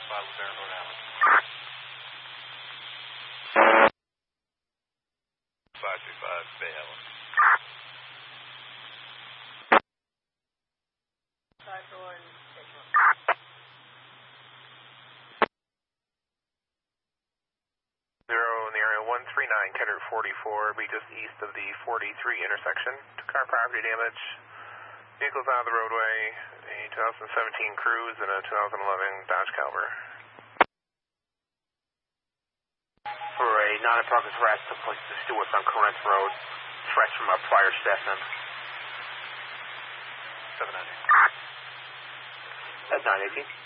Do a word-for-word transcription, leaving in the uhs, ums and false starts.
five Laverne, Rhode Island. five two five, Bay Island. five one, Zero in the area one three nine, Kendrick forty-four, be just east of the forty-three intersection. Two car property damage. Vehicles out of the roadway, a two thousand seventeen Cruze and a two thousand eleven Dodge Caliber. For a non-progress arrest took place at Stewart on Corinth Road. Threats from a prior staff member. seven ninety. At nine eighteen.